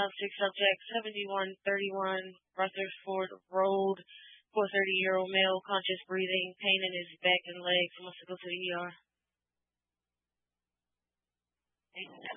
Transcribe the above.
Six subject 7131 Rutherford Road. 430-year-old male, conscious breathing, pain in his back and legs. Must go to the ER.